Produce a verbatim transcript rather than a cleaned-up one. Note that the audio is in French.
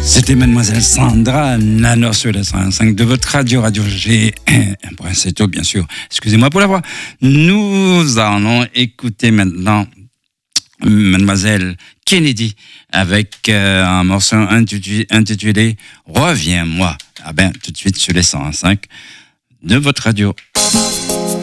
C'était Mademoiselle Sandra Nano sur les cent cinq de votre radio, Radio G. C'est tout, bien sûr. Excusez-moi pour la voix. Nous allons écouter maintenant Mademoiselle Kennedy avec euh, un morceau intitulé, intitulé Reviens-moi. Ah ben, tout de suite sur les cent cinq de votre radio.